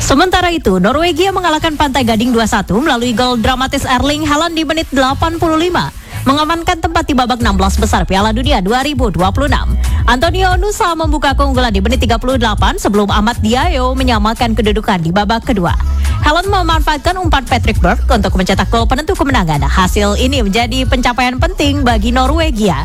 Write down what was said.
Sementara itu, Norwegia mengalahkan Pantai Gading 2-1 melalui gol dramatis Erling Haaland di menit 85, mengamankan tempat di babak 16 besar Piala Dunia 2026. Antonio Nusa membuka keunggulan di menit 38 sebelum Amad Diallo menyamakan kedudukan di babak kedua. Haaland memanfaatkan umpan Patrick Berg untuk mencetak gol penentu kemenangan. Hasil ini menjadi pencapaian penting bagi Norwegia.